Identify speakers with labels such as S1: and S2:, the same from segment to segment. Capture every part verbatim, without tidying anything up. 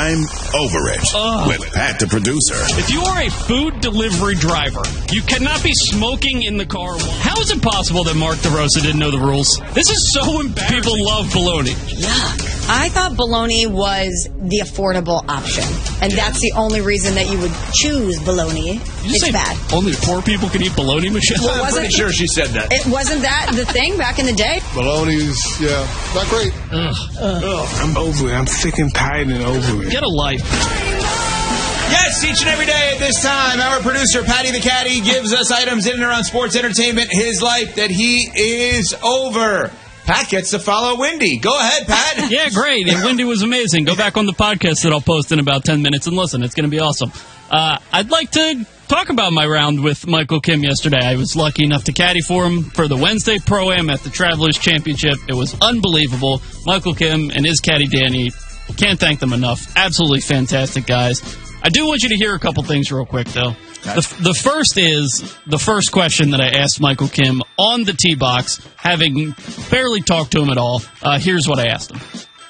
S1: I'm Over It
S2: Ugh.
S1: with Pat the producer.
S2: If you are a food delivery driver, you cannot be smoking in the car. How is it possible that Mark DeRosa didn't know the rules? This is so embarrassing. People love bologna.
S3: Yuck. I thought bologna was the affordable option, and that's the only reason that you would choose bologna. It's bad.
S2: Only poor people can eat bologna, Michelle?
S3: Well,
S4: I'm pretty sure she said that.
S3: It wasn't that the thing back in the day?
S5: Bologna's, yeah, not great.
S2: Ugh.
S5: Ugh. I'm over it. I'm sick and tired and over it.
S2: Get a life.
S4: Yes, each and every day at this time, our producer, Patty the Caddy, gives us items in and around sports entertainment, his life that he is over. Pat gets to follow Wendy. Go ahead, Pat.
S2: Yeah, great. And Wendy was amazing. Go back on the podcast that I'll post in about ten minutes and listen. It's going to be awesome. Uh, I'd like to talk about my round with Michael Kim yesterday. I was lucky enough to caddy for him for the Wednesday Pro-Am at the Travelers Championship. It was unbelievable. Michael Kim and his caddy Danny, can't thank them enough. Absolutely fantastic guys. I do want you to hear a couple things real quick, though. The, the first is the first question that I asked Michael Kim on the tee box, having barely talked to him at all. Uh, here's what I asked him.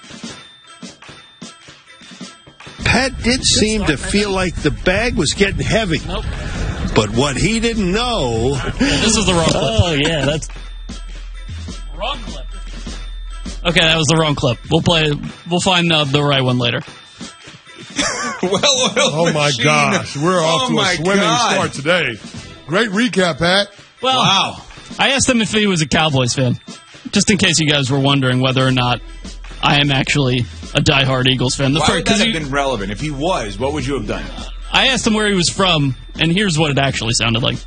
S6: Pat did seem to feel like the bag was getting heavy.
S2: Nope.
S6: But what he didn't know...
S2: Yeah, this is the wrong clip.
S7: Oh, yeah, that's...
S2: Wrong clip. Okay, that was the wrong clip. We'll play. We'll find uh, the right one later.
S4: Well,
S5: oh, my
S4: machine.
S5: gosh. We're off
S4: oh
S5: to a swimming
S4: God.
S5: start today. Great recap, Pat.
S2: Well,
S4: wow.
S2: I asked him if he was a Cowboys fan, just in case you guys were wondering whether or not I am actually a diehard Eagles fan. The
S4: Why
S2: first,
S4: would that have
S2: he,
S4: been relevant? If he was, what would you have done?
S2: I asked him where he was from, and here's what it actually sounded like.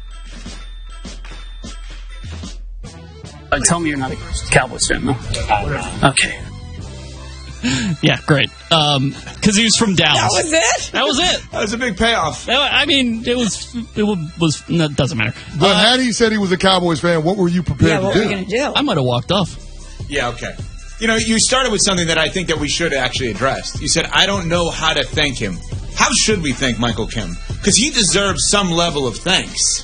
S7: Uh, tell me you're not a Cowboys fan, though. Okay.
S2: Yeah, great. Um, because he was from Dallas.
S3: That was it?
S2: That was it.
S4: That was a big payoff.
S2: That, I mean, it was. It was. No, it doesn't matter.
S5: But
S2: Uh,
S5: had he said he was a Cowboys fan, what were you prepared
S3: Yeah, what
S5: to
S3: were
S5: do?
S3: you going to do?
S2: I might have walked off.
S4: Yeah, okay. You know, you started with something that I think that we should have actually addressed. You said, I don't know how to thank him. How should we thank Michael Kim? Because he deserves some level of thanks.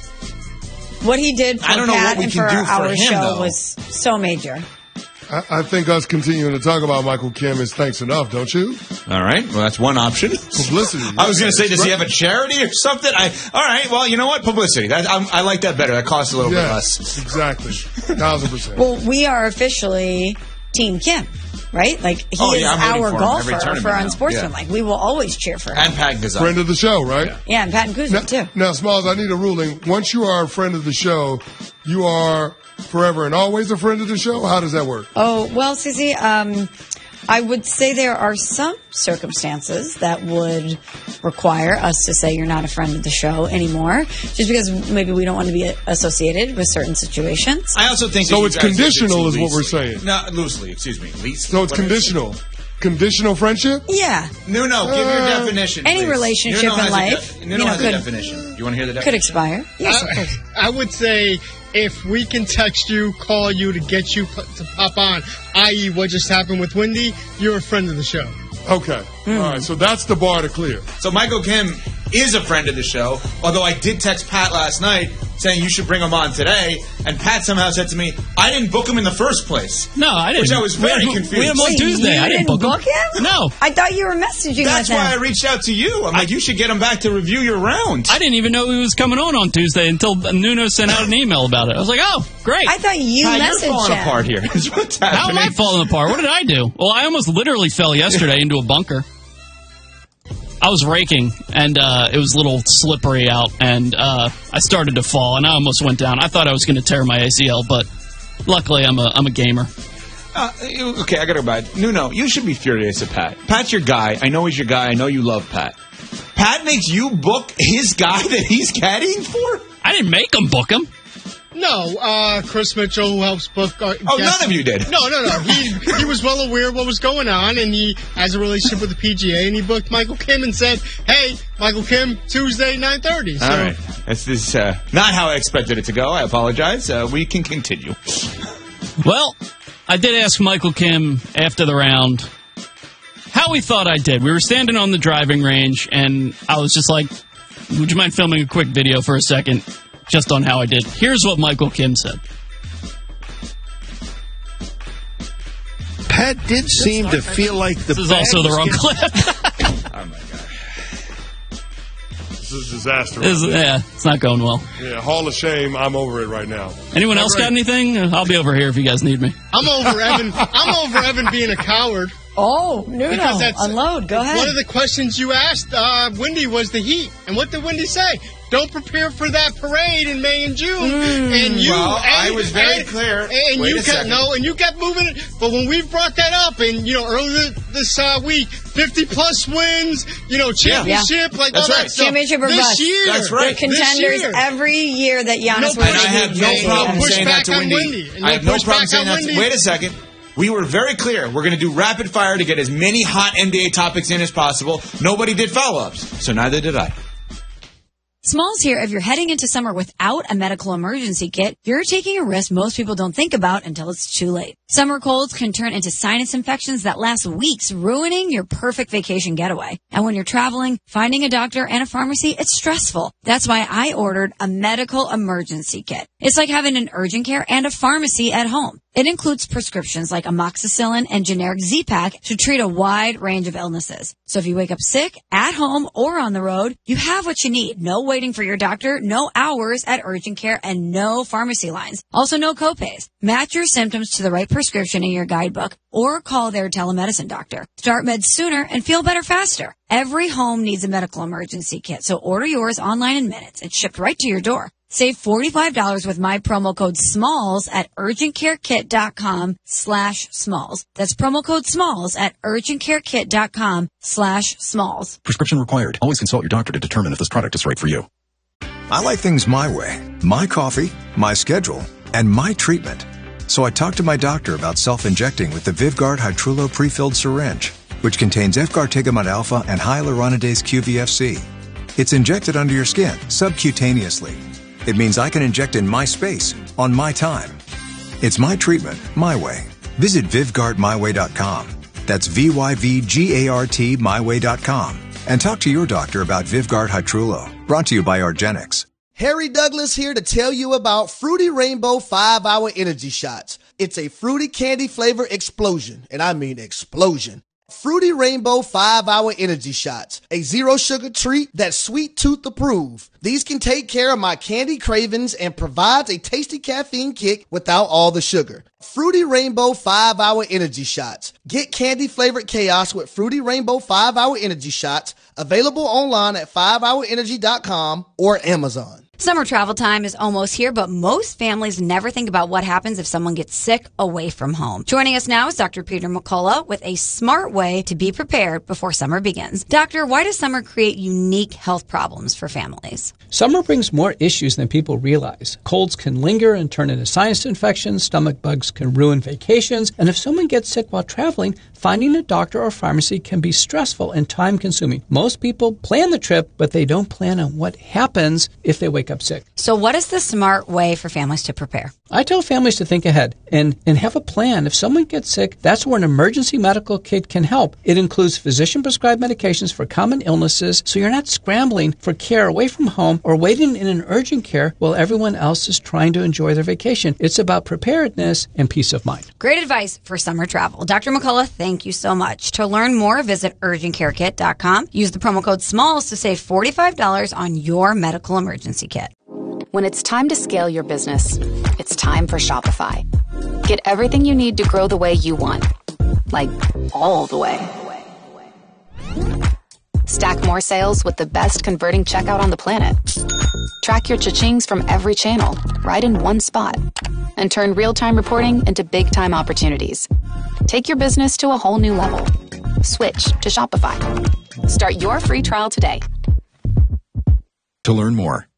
S3: What he did for
S4: I don't know
S3: Pat
S4: what we
S3: and
S4: can
S3: for
S4: do for
S3: our
S4: him,
S3: show
S4: though.
S3: was so major.
S5: I, I think us continuing to talk about Michael Kim is thanks enough, don't you?
S4: All right. Well, that's one option.
S5: Publicity.
S4: I was going to say, does he have a charity or something? I, all right. Well, you know what? Publicity. That, I, I like that better. That costs a little bit
S5: Yes,
S4: less.
S5: exactly. Thousand percent.
S3: Well, we are officially Team Kim, right? Like, he
S4: Oh,
S3: is
S4: yeah, I'm rooting
S3: our
S4: for him every
S3: golfer
S4: tournament
S3: for
S4: now.
S3: Unsportsmanlike.
S4: Yeah.
S3: We will always cheer for him.
S4: And Pat Gazan.
S5: Friend of the show, right?
S4: Yeah.
S3: Yeah, and Pat and
S5: Now,
S3: Kuzma, too.
S5: now, Smalls, I need a ruling. Once you are a friend of the show, you are forever and always a friend of the show? How does that work?
S3: Oh, well, Susie, um, I would say there are some circumstances that would require us to say you're not a friend of the show anymore, just because maybe we don't want to be associated with certain situations.
S4: I also think
S5: So
S4: that you
S5: it's
S4: guys did it
S5: conditional
S4: too
S5: is what we're
S4: loosely.
S5: saying.
S4: No, loosely, excuse me. Loosely.
S5: So it's
S4: What did I say?
S5: conditional. Conditional friendship?
S3: Yeah,
S4: No, no, give your
S5: Uh,
S4: definition.
S3: any
S4: please.
S3: relationship
S4: Nuno has
S3: in
S4: a
S3: life,
S4: def-
S3: you
S4: Nuno
S3: know,
S4: has
S3: could-
S4: a definition. You want to hear the
S3: could
S4: definition?
S3: expire. Yes, of course.
S8: I would say if we can text you, call you to get you p- to pop on, that is what just happened with Wendy, you're a friend of the show.
S5: Okay. All right. So that's the bar to clear.
S4: So Michael Kim is a friend of the show, although I did text Pat last night saying you should bring him on today, and Pat somehow said to me, I didn't book him in the first place.
S2: No, I didn't.
S4: Which I was very
S2: we had,
S4: confused.
S2: We had him on
S3: Wait,
S2: Tuesday.
S3: you
S2: I didn't
S3: didn't
S2: book,
S3: book him?
S2: No.
S3: I thought you were messaging
S4: That's
S3: with
S4: why I
S3: him.
S4: reached out to you. I'm like, you should get him back to review your round.
S2: I didn't even know he was coming on on Tuesday until Nuno sent out an email about it. I was like, oh, great.
S3: I thought you
S4: Pat,
S3: messaged
S4: you're falling
S3: him.
S4: apart here. Is what's
S2: How am
S4: happening.
S2: I falling apart? What did I do? Well, I almost literally fell yesterday into a bunker. I was raking, and uh, it was a little slippery out, and uh, I started to fall, and I almost went down. I thought I was going to tear my A C L, but luckily I'm a I'm a gamer.
S4: Uh, okay, I gotta go back. Nuno, you should be furious at Pat. Pat's your guy. I know he's your guy. I know you love Pat. Pat makes you book his guy that he's caddying for?
S2: I didn't make him book him.
S8: No, uh, Chris Mitchell, who helps book. Our
S4: Oh,
S8: guests-
S4: none of you did.
S8: No, no, no. He he was well aware of what was going on, and he has a relationship with the P G A, and he booked Michael Kim and said, "Hey, Michael Kim, Tuesday, nine thirty." So,
S4: All right. This is uh, not how I expected it to go. I apologize. Uh, we can continue.
S2: Well, I did ask Michael Kim after the round how he thought I did. We were standing on the driving range, and I was just like, would you mind filming a quick video for a second just on how I did? Here's what Michael Kim said.
S6: Pat did seem to feel like the
S2: This is
S6: bag
S2: also the
S6: was
S2: wrong
S6: getting-
S2: clip.
S4: All
S5: is a disaster.
S2: It's, yeah, it's not going well.
S5: Yeah, Hall of Shame. I'm over it right now.
S2: Anyone
S8: Not
S2: else
S8: right.
S2: got anything? I'll be over here if you guys need me.
S8: I'm over Evan. I'm over Evan being a coward.
S3: Oh, no,
S8: Because
S3: no.
S8: that's-
S3: Unload. Go ahead.
S8: One of the questions you asked uh, Wendy was the heat. And what did Wendy say? Don't prepare for that parade in May and June. And you,
S4: Well,
S8: and,
S4: I was very
S8: and,
S4: clear.
S8: And
S4: Wait
S8: you
S4: a
S8: kept
S4: second.
S8: no, and you kept moving it. But when we brought that up, and you know, earlier this uh, week, fifty plus wins, you know, championship, like
S4: That's
S8: all
S4: right.
S8: that stuff.
S3: Championship or
S8: this
S3: bust.
S8: year,
S4: That's right.
S3: They're contenders
S8: This year.
S3: every year that Giannis
S8: No
S3: wears
S8: push-
S4: And I
S3: a
S4: have
S3: Heat
S4: no
S3: jersey.
S4: problem
S8: push
S4: saying that
S8: back
S4: to
S8: on
S4: Wendy.
S8: Wendy. And
S4: I
S8: no
S4: have no
S8: push
S4: problem
S8: back
S4: saying
S8: on
S4: that. To,
S8: Wendy.
S4: wait a second. We were very clear. We're going to do rapid fire to get as many hot N B A topics in as possible. Nobody did follow-ups, so neither did I.
S3: Smalls here. If you're heading into summer without a medical emergency kit, you're taking a risk most people don't think about until it's too late. Summer colds can turn into sinus infections that last weeks, ruining your perfect vacation getaway. And when you're traveling, finding a doctor and a pharmacy, it's stressful. That's why I ordered a medical emergency kit. It's like having an urgent care and a pharmacy at home. It includes prescriptions like amoxicillin and generic Z-Pak to treat a wide range of illnesses. So if you wake up sick, at home, or on the road, you have what you need. No waiting for your doctor, no hours at urgent care, and no pharmacy lines. Also no copays. Match your symptoms to the right prescription in your guidebook or call their telemedicine doctor. Start meds sooner and feel better faster. Every home needs a medical emergency kit, so order yours online in minutes. It's shipped right to your door. Save forty-five dollars with my promo code SMALLS at urgentcarekit.com slash SMALLS. That's promo code SMALLS at urgentcarekit.com slash SMALLS.
S9: Prescription required. Always consult your doctor to determine if this product is right for you.
S10: I like things my way. My coffee, my schedule, and my treatment. So I talked to my doctor about self-injecting with the Vyvgart Hytrulo pre-filled syringe, which contains Efgartigimod alpha and hyaluronidase Q V F C. It's injected under your skin, subcutaneously. It means I can inject in my space, on my time. It's my treatment, my way. Visit Vyvgart my way dot com. That's V Y V G A R T my way dot com. And talk to your doctor about Vyvgart Hytrulo. Brought to you by Argenix.
S11: Harry Douglas here to tell you about Fruity Rainbow five hour Energy Shots. It's a fruity candy flavor explosion, and I mean explosion. Fruity Rainbow five hour Energy Shots, a zero sugar treat that's sweet tooth approved. These can take care of my candy cravings and provides a tasty caffeine kick without all the sugar. Fruity Rainbow five hour Energy Shots. Get candy flavored chaos with Fruity Rainbow five hour Energy Shots, available online at five hour energy dot com or Amazon.
S3: Summer travel time is almost here, but most families never think about what happens if someone gets sick away from home. Joining us now is Doctor Peter McCullough with a smart way to be prepared before summer begins. Doctor, why does summer create unique health problems for families?
S12: Summer brings more issues than people realize. Colds can linger and turn into sinus infections, stomach bugs can ruin vacations, and if someone gets sick while traveling, finding a doctor or pharmacy can be stressful and time-consuming. Most people plan the trip, but they don't plan on what happens if they wake up sick.
S3: So what is the smart way for families to prepare?
S12: I tell families to think ahead and, and have a plan. If someone gets sick, that's where an emergency medical kit can help. It includes physician-prescribed medications for common illnesses, so you're not scrambling for care away from home or waiting in an urgent care while everyone else is trying to enjoy their vacation. It's about preparedness and peace of mind.
S3: Great advice for summer travel. Doctor McCullough, thank you so much. To learn more, visit urgent care kit dot com. Use the promo code SMALLS to save forty-five dollars on your medical emergency kit.
S13: When it's time to scale your business, it's time for Shopify. Get everything you need to grow the way you want. Like, all the way. Stack more sales with the best converting checkout on the planet. Track your cha-chings from every channel, right in one spot. And turn real-time reporting into big-time opportunities. Take your business to a whole new level. Switch to Shopify. Start your free trial today.
S9: To learn more,